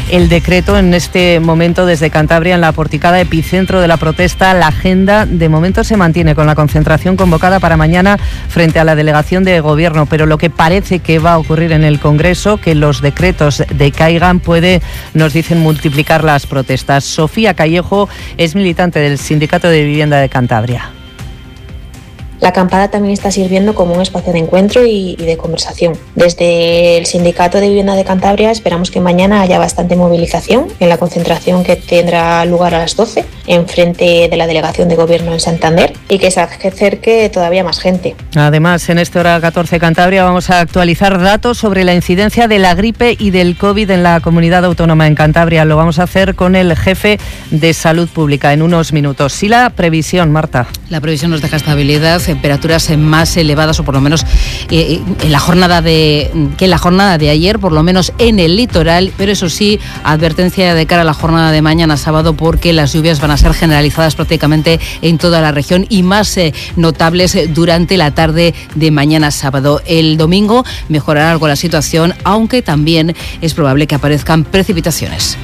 el decreto en este momento desde Cantabria, en la Porticada, epicentro de la protesta. La agenda de momento se mantiene con la concentración convocada para mañana frente a la delegación de Gobierno, pero lo que parece que va a ocurrir en el Congreso, que los decretos decaigan, puede, nos dicen, multiplicar las protestas. Sofía Callejo es militante del Sindicato de Vivienda de Cantabria. La acampada también está sirviendo como un espacio de encuentro y de conversación. Desde el Sindicato de Vivienda de Cantabria esperamos que mañana haya bastante movilización en la concentración que tendrá lugar a las 12 en frente de la Delegación de Gobierno en Santander y que se acerque todavía más gente. Además, en este Hora 14 Cantabria vamos a actualizar datos sobre la incidencia de la gripe y del COVID en la comunidad autónoma en Cantabria. Lo vamos a hacer con el jefe de Salud Pública en unos minutos. Y la previsión, Marta. La previsión nos deja estabilidad, temperaturas más elevadas, o por lo menos en la jornada de ayer, por lo menos en el litoral, pero eso sí, advertencia de cara a la jornada de mañana sábado, porque las lluvias van a ser generalizadas prácticamente en toda la región y más notables durante la tarde de mañana sábado. El domingo mejorará algo la situación, aunque también es probable que aparezcan precipitaciones.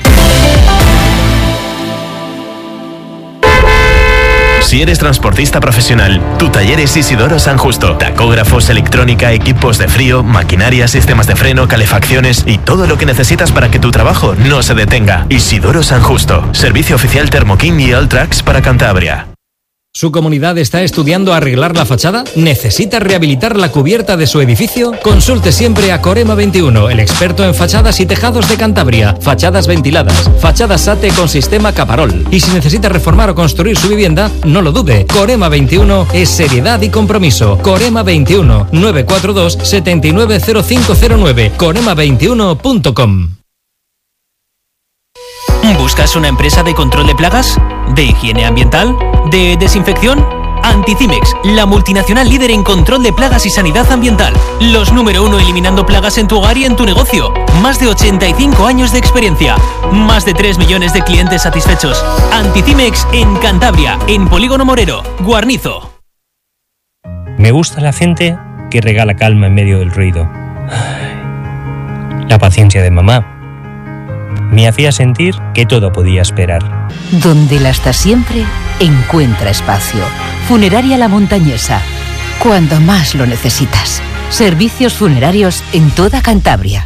Si eres transportista profesional, tu taller es Isidoro San Justo. Tacógrafos, electrónica, equipos de frío, maquinaria, sistemas de freno, calefacciones y todo lo que necesitas para que tu trabajo no se detenga. Isidoro San Justo. Servicio oficial Thermokin y Alltrax para Cantabria. ¿Su comunidad está estudiando arreglar la fachada? ¿Necesita rehabilitar la cubierta de su edificio? Consulte siempre a Corema 21, el experto en fachadas y tejados de Cantabria. Fachadas ventiladas, fachadas SATE con sistema Caparol. Y si necesita reformar o construir su vivienda, no lo dude. Corema 21 es seriedad y compromiso. Corema 21, 942 790509. Corema21.com. ¿Buscas una empresa de control de plagas? ¿De higiene ambiental? ¿De desinfección? Anticimex, la multinacional líder en control de plagas y sanidad ambiental. Los número 1 eliminando plagas en tu hogar y en tu negocio. Más de 85 años de experiencia. Más de 3 millones de clientes satisfechos. Anticimex en Cantabria, en Polígono Morero, Guarnizo. Me gusta la gente que regala calma en medio del ruido. La paciencia de mamá me hacía sentir que todo podía esperar. Donde la hasta siempre encuentra espacio. Funeraria La Montañesa. Cuando más lo necesitas. Servicios funerarios en toda Cantabria.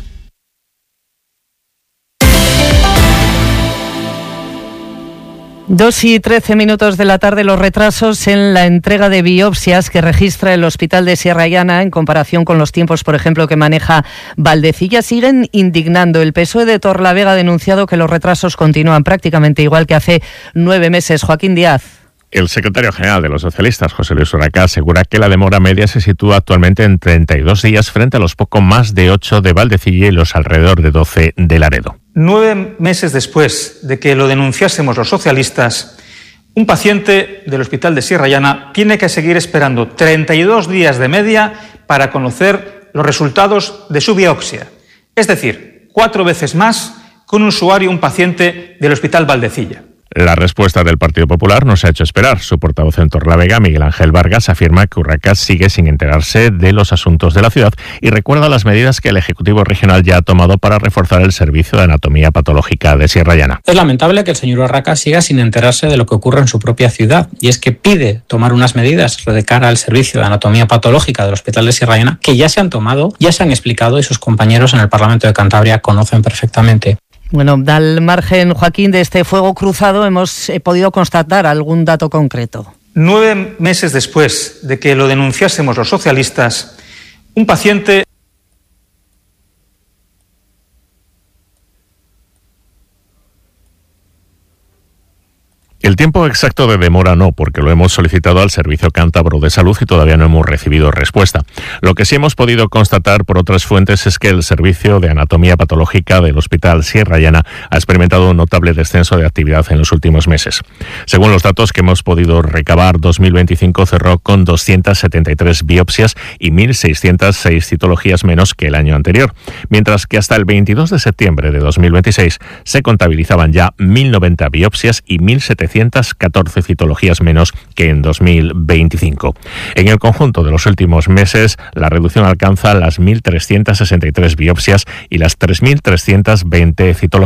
2:13 de la tarde, los retrasos en la entrega de biopsias que registra el Hospital de Sierra Llana en comparación con los tiempos, por ejemplo, que maneja Valdecilla, siguen indignando. El PSOE de Torlavega ha denunciado que los retrasos continúan prácticamente igual que hace 9 meses. Joaquín Díaz. El secretario general de los socialistas, José Luis Urraca, asegura que la demora media se sitúa actualmente en 32 días frente a los poco más de 8 de Valdecilla y los alrededor de 12 de Laredo. 9 meses después de que lo denunciásemos los socialistas, un paciente del Hospital de Sierra Llana tiene que seguir esperando 32 días de media para conocer los resultados de su biopsia. Es decir, 4 veces más que un usuario, un paciente del Hospital Valdecilla. La respuesta del Partido Popular no se ha hecho esperar. Su portavoz en Torlavega, Miguel Ángel Vargas, afirma que Urraca sigue sin enterarse de los asuntos de la ciudad y recuerda las medidas que el Ejecutivo Regional ya ha tomado para reforzar el servicio de anatomía patológica de Sierra Llana. Es lamentable que el señor Urraca siga sin enterarse de lo que ocurre en su propia ciudad, y es que pide tomar unas medidas de cara al servicio de anatomía patológica del Hospital de Sierra Llana que ya se han tomado, ya se han explicado y sus compañeros en el Parlamento de Cantabria conocen perfectamente. Bueno, al margen, Joaquín, de este fuego cruzado, hemos podido constatar algún dato concreto. 9 meses después de que lo denunciásemos los socialistas, un paciente... El tiempo exacto de demora no, porque lo hemos solicitado al Servicio Cántabro de Salud y todavía no hemos recibido respuesta. Lo que sí hemos podido constatar por otras fuentes es que el Servicio de Anatomía Patológica del Hospital Sierra Llana ha experimentado un notable descenso de actividad en los últimos meses. Según los datos que hemos podido recabar, 2025 cerró con 273 biopsias y 1.606 citologías menos que el año anterior, mientras que hasta el 22 de septiembre de 2026 se contabilizaban ya 1.090 biopsias y 1.714 citologías menos que en 2025. En el conjunto de los últimos meses, la reducción alcanza las 1.363 biopsias y las 3.320 citologías